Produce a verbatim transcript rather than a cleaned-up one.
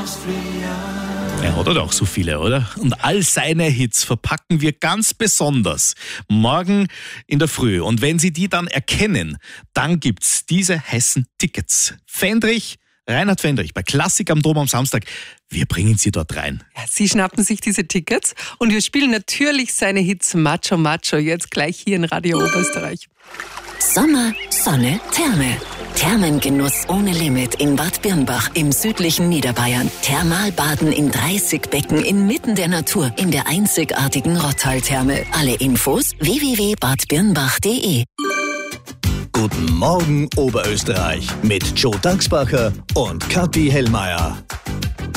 Er hat halt auch so viele, oder? Und all seine Hits verpacken wir ganz besonders morgen in der Früh. Und wenn Sie die dann erkennen, dann gibt's diese heißen Tickets. Fendrich, Reinhard Fendrich bei Klassik am Dom am Samstag. Wir bringen Sie dort rein. Ja, Sie schnappen sich diese Tickets und wir spielen natürlich seine Hits Macho Macho jetzt gleich hier in Radio Oberösterreich. Sommer, Sonne, Therme. Thermengenuss ohne Limit in Bad Birnbach im südlichen Niederbayern. Thermalbaden in dreißig Becken inmitten der Natur in der einzigartigen Rottal-Therme. Alle Infos w w w punkt bad birnbach punkt de. Guten Morgen Oberösterreich mit Joe Dachsbacher und Kathi Hellmeier.